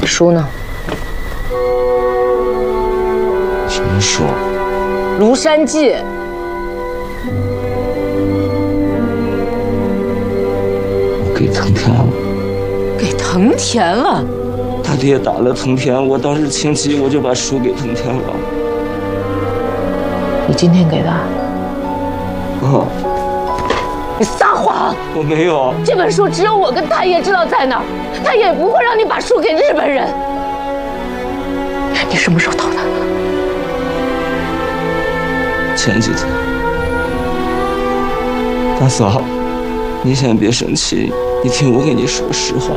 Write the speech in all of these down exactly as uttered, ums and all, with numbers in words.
书呢？ 什么书？ 《庐山记》。 我给藤田了。 给藤田了？ 大爹打了藤田，我当时情急，我就把书给藤田了。 你今天给的？ 哦。 你撒谎！ 我没有。 这本书只有我跟大爷知道在哪儿，他也不会让你把书给日本人。你什么时候偷的？ 前几天。大嫂，你先别生气，你听我跟你说实话。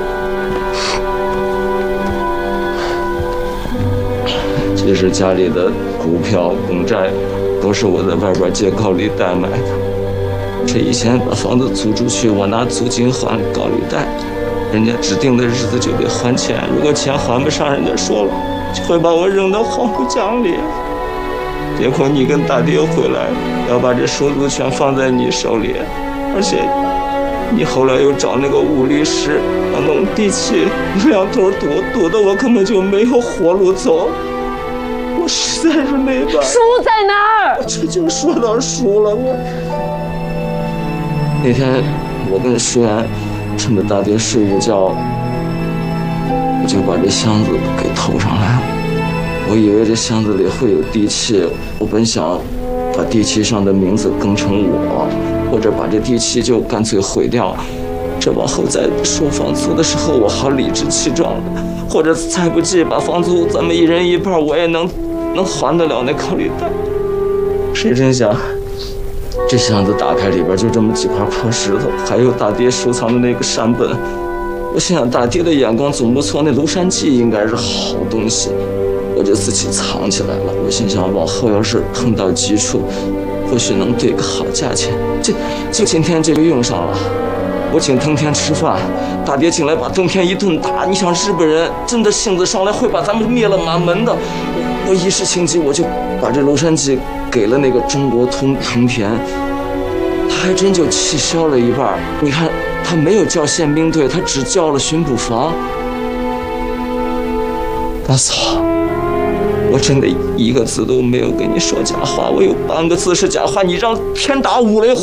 这是家里的股票、公债，都是我在外边借高利贷买的。这以前把房子租出去，我拿租金还高利贷，人家指定的日子就得还钱，如果钱还不上，人家说了就会把我扔到黄浦江里。结果你跟大爹回来，要把这手足全放在你手里，而且你后来又找那个吴律师要弄地契，两头堵，堵得我根本就没有活路走。我实在是没办法。 书在哪儿？ 我这就说到书了。我那天我跟舒言趁着大爹睡午觉，我就把这箱子给偷上来了。我以为这箱子里会有地契，我本想把地契上的名字更成我，或者把这地契就干脆毁掉，这往后再说房租的时候我好理直气壮的，或者再不济把房租咱们一人一半，我也能能还得了那高利贷。谁真想这箱子打开，里边就这么几块破石头，还有大爹收藏的那个善本。我心想大爹的眼光总不错，那庐山记应该是好东西，我就自己藏起来了。我心想往后要是碰到急处，或许能对个好价钱。这就今天这就用上了。我请藤田吃饭，大爹进来把藤田一顿打。你想日本人真的性子上来会把咱们灭了满门的。我一时情急，我就把这庐山记给了那个中国通藤田，他还真就气消了一半。你看他没有叫宪兵队，他只叫了巡捕房。大嫂，我真的一个字都没有跟你说假话，我有半个字是假话，你让天打五雷轰。